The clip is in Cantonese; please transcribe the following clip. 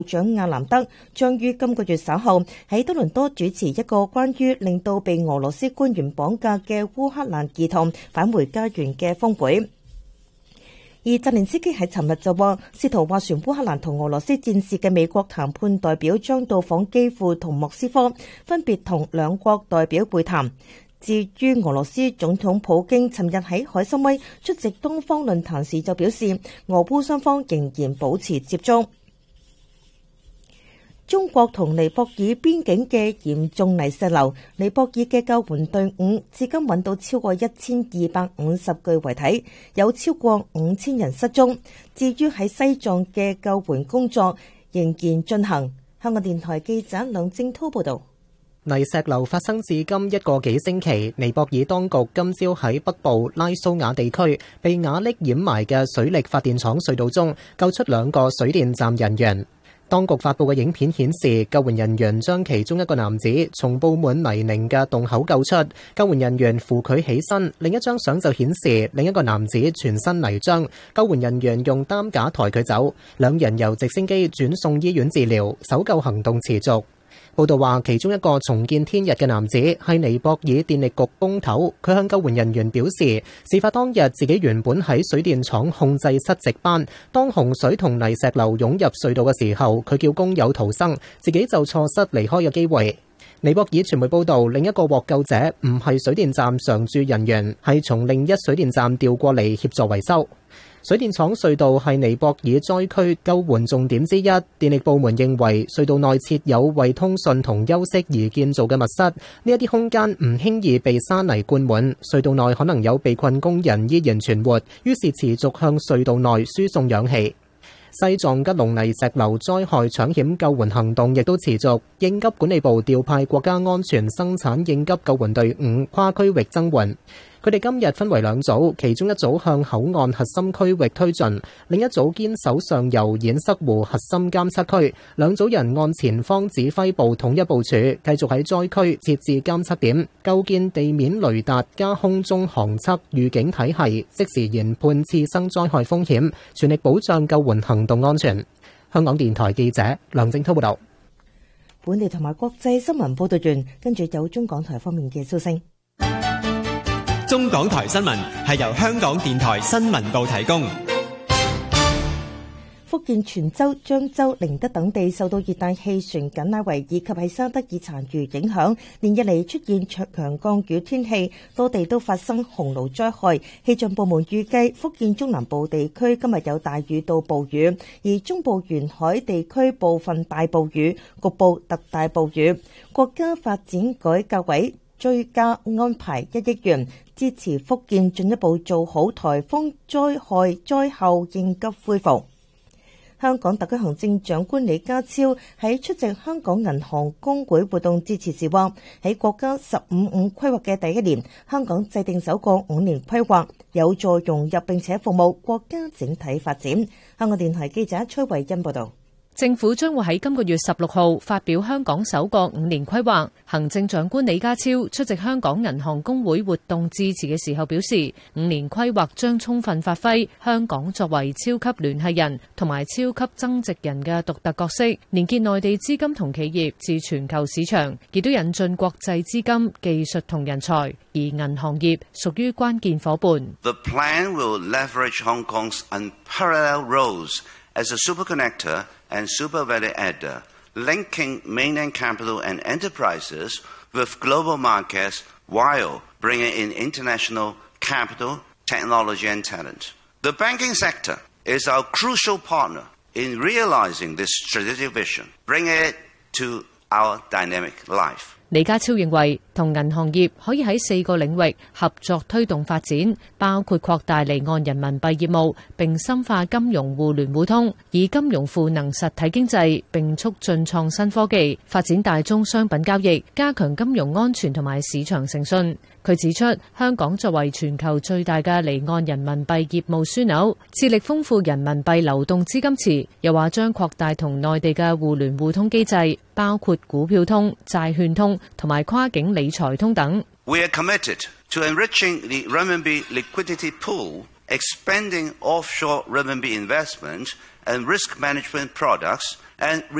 長亞南德將於今個月稍後喺多倫多主持一個關於令到被俄羅斯官員綁架嘅烏克蘭兒童返回家園嘅峰會。而澤連斯基喺尋日就話，試圖斡旋烏克蘭同俄羅斯戰事嘅美國談判代表將到訪基輔同莫斯科，分別同兩國代表會談。至於俄羅斯總統普京尋日喺海參崴出席東方論壇時就表示，俄烏雙方仍然保持接觸。中國同尼泊爾邊境嘅嚴重泥石流，尼泊爾嘅救援隊伍至今揾到超過1250具遺體，有超過5000人失蹤。至於喺西藏嘅救援工作仍然進行。香港電台記者梁正濤報道。 泥石流發生至今一個幾星期，尼泊爾當局今朝喺北部拉蘇瓦地區被瓦礫掩埋嘅水力發電廠隧道中救出2個水電站人員。當局發布嘅影片顯示，救援人員將其中一個男子從佈滿泥濘嘅洞口救出，救援人員扶佢起身。另一張相就顯示另一個男子全身泥漿，救援人員用擔架抬佢走，兩人由直升機轉送醫院治療，搜救行動持續。報道話，其中一個重見天日嘅男子係尼泊爾電力局工頭，佢向救援人員表示，事發當日自己原本喺水電廠控制室值班，當洪水同泥石流湧入隧道嘅時候，佢叫工友逃生，自己就錯失離開嘅機會。尼泊爾傳媒報道，另一個獲救者唔係水電站常駐人員，係從另一水電站調過嚟協助維修。水電廠隧道係尼泊爾災區救援重點之一，電力部門認為隧道內設有為通訊同休息而建造嘅密室，呢一啲空間唔輕易被沙泥灌滿，隧道內可能有被困工人依然存活，於是持續向隧道內輸送氧氣。西藏吉隆泥石流災害搶險救援行動亦都持續，應急管理部調派國家安全生產應急救援隊伍跨區域增援。佢哋今日分為2組，其中一組向口岸核心區域推進，另一組堅守上游堰塞湖核心監測區。2組人按前方指揮部統一部署，繼續喺災區設置監測點，構建地面雷達加空中航測預警體系，即時研判次生災害風險，全力保障救援行動安全。香港電台記者梁正濤報道。 本地同埋國際新聞報道完，跟住有中港台方面嘅消息。 中港台新聞係由香港電台新聞部提供。 福建泉州、漳州、寧德等地受到熱帶氣旋緊拉維以及喺沙德爾殘餘影響，連日嚟出現強降雨天氣，多地都發生洪澇災害。氣象部門預計福建中南部地區今日有大雨到暴雨，而中部沿海地區部分大暴雨，局部特大暴雨。國家發展改革委追加安排1億元，支持福建進一步做好颱風災害災後應急恢復。香港特區行政長官李家超喺出席香港銀行公會活動致辭時話，喺國家15五規劃嘅第1年，香港制定首個5年規劃，有助融入並且服務國家整體發展。香港電台記者崔慧欣報道。 政府將會喺今個月16號發表香港首個5年規劃。行政長官李家超出席香港銀行公會活動致辭嘅時候表示，5年規劃將充分發揮香港作為超級聯繫人同埋超級增值人嘅獨特角色，連結內地資金同企業至全球市場，亦都引進國際資金、技術同人才，而銀行業屬於關鍵夥伴。 The plan will leverage Hong Kong's unparalleled roles as a superconnector and super value adder, linking mainland capital and enterprises with global markets while bringing in international capital, technology and talent. The banking sector is our crucial partner in realizing this strategic vision, bringing it to our dynamic life. 李家超認為，同銀行業可以喺4個領域合作推動發展，包括擴大離岸人民幣業務，並深化金融互聯互通，以金融賦能實體經濟，並促進創新科技，發展大宗商品交易，加強金融安全同埋市場誠信。佢指出，香港作為全球最大嘅離岸人民幣業務樞紐，致力豐富人民幣流動資金池，又話將擴大同內地嘅互聯互通機制，包括股票通、債券通同埋跨境理財通等。 We are committed to enriching the renminbi liquidity pool, expanding offshore renminbi investment and risk management products and